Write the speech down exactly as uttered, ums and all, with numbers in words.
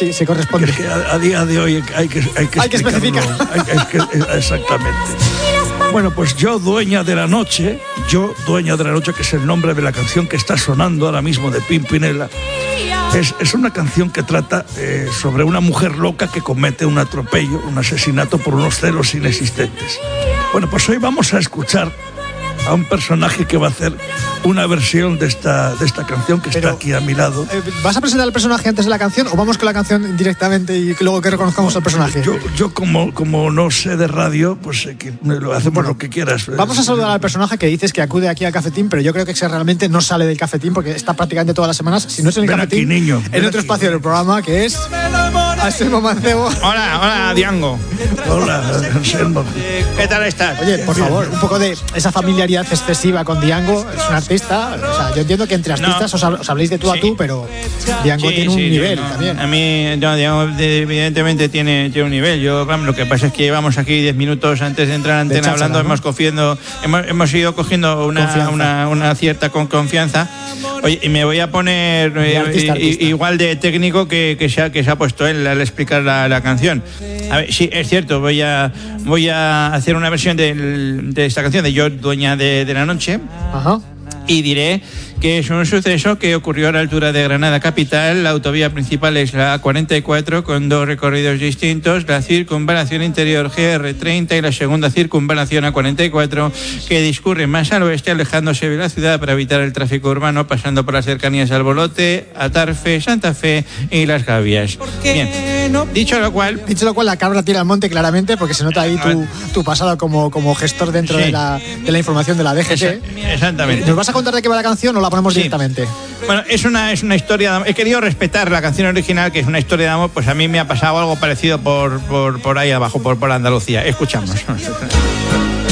Sí, se corresponde. Es que a, a día de hoy hay que hay que, hay que especificar. Hay, hay que, exactamente. Bueno, pues Yo, dueña de la noche, Yo, dueña de la noche, que es el nombre de la canción que está sonando ahora mismo de Pimpinela, es, es una canción que trata eh, sobre una mujer loca que comete un atropello, un asesinato por unos celos inexistentes. Bueno, pues hoy vamos a escuchar a un personaje que va a hacer una versión de esta, de esta canción que Pero, está aquí a mi lado. ¿Vas a presentar al personaje antes de la canción o vamos con la canción directamente y luego que reconozcamos al personaje? Yo, yo como, como no sé de radio, pues eh, que lo hacemos bueno, lo que quieras. Vamos a saludar al personaje que dices que acude aquí al Cafetín, pero yo creo que realmente no sale del Cafetín porque está prácticamente todas las semanas, si no es en el ven Cafetín, aquí, niño, en otro aquí. espacio del programa que es Anselmo Mancebo. Hola, hola, Diango. Hola, Anselmo. ¿Qué tal estás? Oye, por favor, un poco de esa familiaridad excesiva con Diango. Es un artista, o sea, yo entiendo que entre artistas no. os, os habléis de tú sí. a tú, pero Diango sí, tiene un sí, nivel no. también. A mí, no, Diango evidentemente tiene, tiene un nivel. Yo, claro, lo que pasa es que llevamos aquí diez minutos antes de entrar a antena cháchara, hablando, ¿no? hemos, cogiendo, hemos, hemos ido cogiendo una, una, una cierta con confianza. Oye, y me voy a poner eh, artista, artista. igual de técnico que, que, se ha, que se ha puesto él al explicar la, la canción. A ver, sí, es cierto, voy a, voy a hacer una versión de, de esta canción de Yo, dueña de, de la noche. Ajá. Y diré que es un suceso que ocurrió a la altura de Granada capital. La autovía principal es la A cuarenta y cuatro con dos recorridos distintos, la circunvalación interior G R treinta y la segunda circunvalación A cuarenta y cuatro, que discurre más al oeste alejándose de la ciudad para evitar el tráfico urbano, pasando por las cercanías al Bolote, Atarfe, Santa Fe y Las Gavias. Bien, dicho lo cual... Dicho lo cual, la cabra tira al monte claramente porque se nota ahí tu, tu pasado como, como gestor dentro sí. de, la, de la información de la D G T. Exactamente. ¿Nos vas a contar de qué va la canción o la ponemos sí. directamente? Bueno, es una, es una historia de amor. He querido respetar la canción original, que es una historia de amor, pues a mí me ha pasado algo parecido por, por, por ahí abajo, por, por Andalucía. Escuchamos.